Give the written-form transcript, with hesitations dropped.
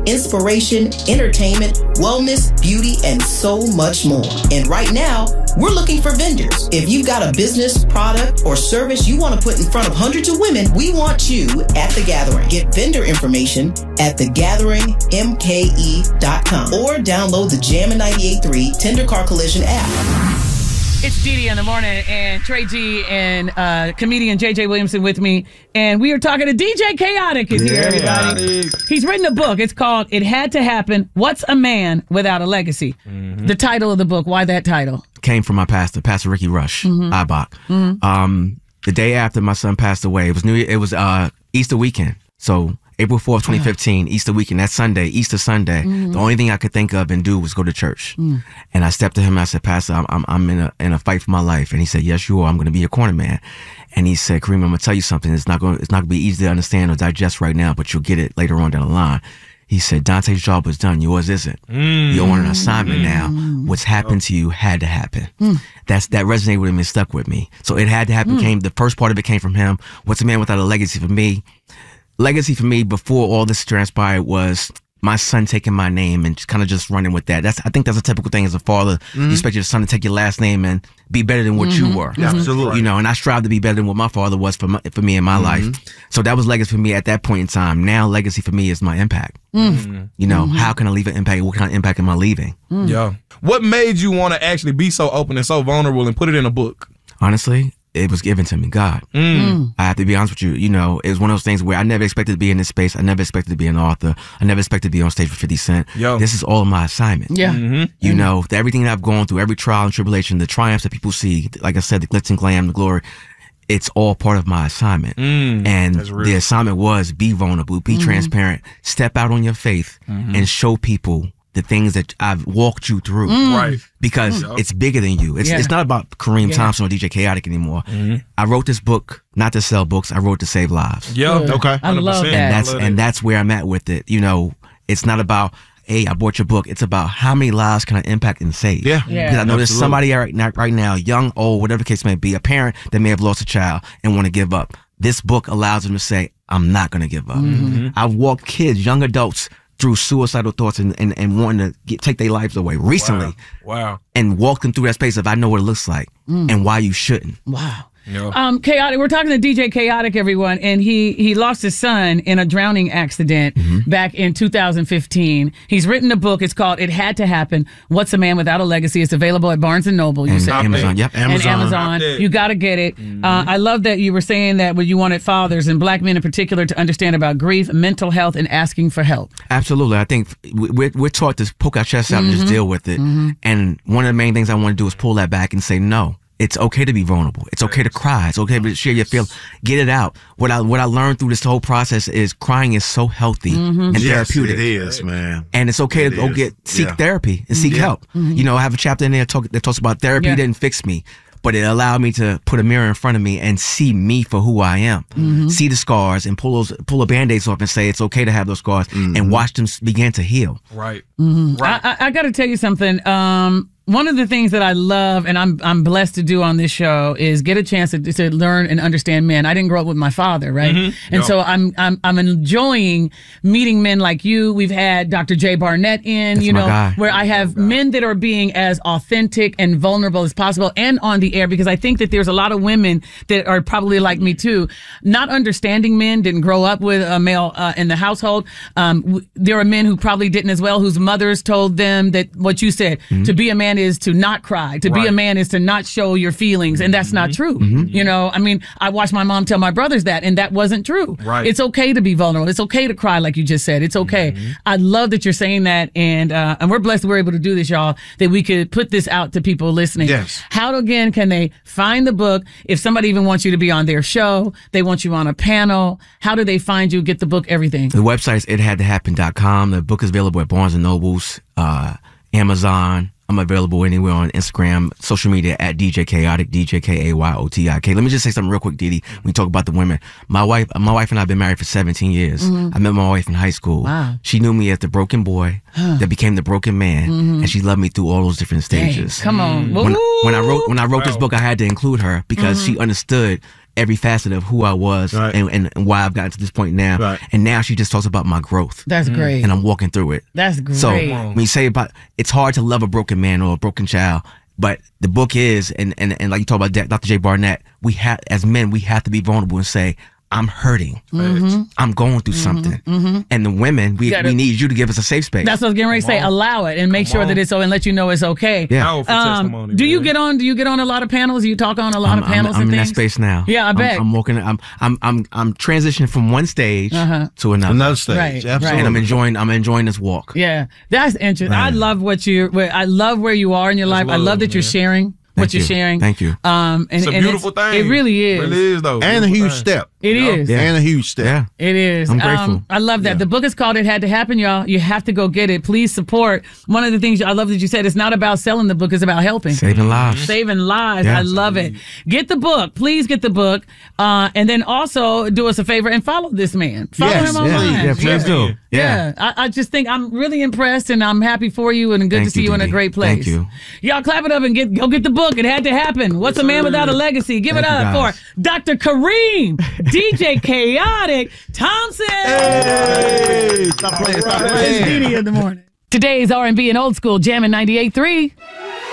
inspiration, entertainment, wellness, beauty, and so much more. And right now, we're looking for vendors. If you've got a business, product, or service you want to put in front of hundreds of women, we want you at The Gathering. Get vendor information at thegatheringmke.com or download the Jammin' 98.3 Tender Car Collision app. It's Didi in the morning, and Trey G and comedian JJ Williamson with me, and we are talking to DJ Chaotic is here, everybody. He's written a book. It's called It Had to Happen, What's a Man Without a Legacy? The title of the book, why that title? Came from my pastor, Pastor Ricky Rush, Ibach. The day after my son passed away, it was Easter weekend, so April 4th, 2015, Easter weekend, that Sunday, Easter Sunday, the only thing I could think of and do was go to church. And I stepped to him and I said, Pastor, I'm in a fight for my life. And he said, yes, you are. I'm going to be your corner man. And he said, Kareem, I'm going to tell you something. It's not going to be easy to understand or digest right now, but you'll get it later on down the line. He said, Dante's job was done. Yours isn't. You're on an assignment now. What's happened to you had to happen. That resonated with him and stuck with me. So it had to happen. The first part of it came from him. What's a man without a legacy for me? Legacy for me before all this transpired was my son taking my name and kind of just running with that. I think that's a typical thing as a father. You expect your son to take your last name and be better than what you were. Absolutely. You know, and I strive to be better than what my father was for me in my life. So that was legacy for me at that point in time. Now legacy for me is my impact. You know, how can I leave an impact? What kind of impact am I leaving? Yeah. What made you want to actually be so open and so vulnerable and put it in a book? Honestly, it was given to me, God. I have to be honest with you. You know, it was one of those things where I never expected to be in this space. I never expected to be an author. I never expected to be on stage with 50 Cent. This is all my assignment. You know, everything that I've gone through, every trial and tribulation, the triumphs that people see, like I said, the glitz and glam, the glory, it's all part of my assignment. And the assignment was be vulnerable, be transparent, step out on your faith and show people the things that I've walked you through. Because it's bigger than you. It's not about Kareem Thompson or DJ Chaotic anymore. I wrote this book not to sell books. I wrote to save lives. Okay. I love that. And that's where I'm at with it. You know, it's not about, hey, I bought your book. It's about how many lives can I impact and save? Because I know there's somebody right now, young, old, whatever the case may be, a parent that may have lost a child and want to give up. This book allows them to say, I'm not going to give up. I've walked kids, young adults, through suicidal thoughts and wanting to take their lives away recently. And walk them through that space of I know what it looks like and why you shouldn't. Chaotic. We're talking to DJ Chaotic, everyone, and he lost his son in a drowning accident back in 2015. He's written a book. It's called It Had to Happen, What's a Man Without a Legacy? It's available at Barnes & Noble. You said Amazon. Yep, Amazon. And Amazon. You got to get it. I love that you were saying that when you wanted fathers and black men in particular to understand about grief, mental health, and asking for help. Absolutely. I think we're taught to poke our chests out and just deal with it. And one of the main things I want to do is pull that back and say, no. It's okay to be vulnerable. It's okay to cry. It's okay to share your feelings. Get it out. What I learned through this whole process is crying is so healthy and therapeutic. It is, man. And it's okay to go seek therapy and seek help. You know, I have a chapter in there that talks about therapy didn't fix me, but it allowed me to put a mirror in front of me and see me for who I am. See the scars and pull the Band-Aids off and say it's okay to have those scars and watch them begin to heal. Right. I got to tell you something. One of the things that I love and I'm blessed to do on this show is get a chance to learn and understand men. I didn't grow up with my father, right? And so I'm enjoying meeting men like you. We've had Dr. Jay Barnett in, That's my guy. where I have men that are being as authentic and vulnerable as possible and on the air, because I think that there's a lot of women that are probably like me too, not understanding men, didn't grow up with a male in the household. There are men who probably didn't as well, whose mothers told them that what you said, to be a man is to not cry. To be a man is to not show your feelings, and that's not true. You know, I mean, I watched my mom tell my brothers that, and that wasn't true. It's okay to be vulnerable. It's okay to cry, like you just said. It's okay. I love that you're saying that, and we're blessed that we're able to do this, y'all, that we could put this out to people listening. How, again, can they find the book? If somebody even wants you to be on their show, they want you on a panel, how do they find you, get the book, everything? The website is ithadtohappen.com. The book is available at Barnes & Noble's, Amazon. I'm available anywhere on Instagram, social media at DJ Chaotic, DJ K-A-Y-O-T-I-K. Let me just say something real quick, Didi. When you talk about the women, my wife and I have been married for 17 years. I met my wife in high school. She knew me as the broken boy that became the broken man, and she loved me through all those different stages. Come on. When I wrote this book, I had to include her because she understood every facet of who I was and why I've gotten to this point now. Right. And now she just talks about my growth. That's great. And I'm walking through it. That's great. So when you say about, it's hard to love a broken man or a broken child, but the book is, and like you talk about Dr. J. Barnett, as men, we have to be vulnerable and say, I'm hurting. I'm going through something. And the women, we need you to give us a safe space. That's what I was getting ready to say. Allow it and make sure that it's so, and let you know it's okay. Yeah. Powerful testimony. Do you get on a lot of panels? You talk on a lot of panels I'm and in things? that space now. Yeah, I bet. I'm walking. I'm transitioning from one stage to another. Another stage. Right, Absolutely. And I'm enjoying this walk. Yeah, that's interesting. I love I love where you are in your life. I love that you're sharing what you're sharing. Thank you. And It's a beautiful thing. It really is. It really is, though. And a huge step. It is. Yeah. And a huge step. Yeah. It is. I'm grateful. I love that. The book is called It Had to Happen, y'all. You have to go get it. Please support. One of the things I love that you said, it's not about selling the book, it's about helping. Saving lives. Saving lives. Yeah. I love it. Get the book. Please get the book. And then also do us a favor and follow this man. Follow him online. Yeah, please do. Yeah. I just think I'm really impressed and I'm happy for you and good to see you in a great place. Thank you. Y'all clap it up and go get the book. It had to happen. What's a man without a legacy? Give it up for Dr. Kareem, DJ Chaotic Thompson. Hey, stop playing. It's Didi in the morning. Today's R&B and old school jamming 98.3.